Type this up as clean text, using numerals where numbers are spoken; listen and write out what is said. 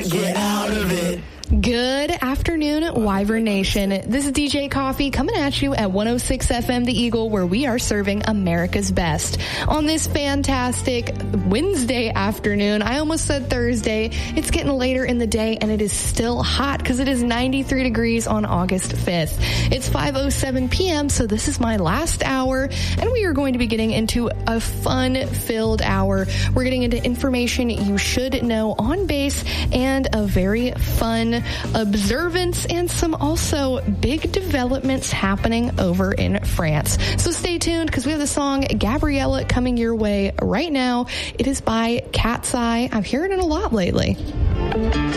can't get out of it. Good afternoon, Wyvern Nation. This is DJ Coffee coming at you at 106 FM The Eagle, where we are serving America's best. On this fantastic Wednesday afternoon, I almost said Thursday, it's getting later in the day and it is still hot because it is 93 degrees on August 5th. It's 5:07 p.m., so this is my last hour, and we are going to be getting into a fun-filled hour. We're getting into information you should know on base and a very fun observance and some also big developments happening over in France. So stay tuned because we have the song Gabriella coming your way right now. It is by Cat's Eye. I'm hearing it a lot lately.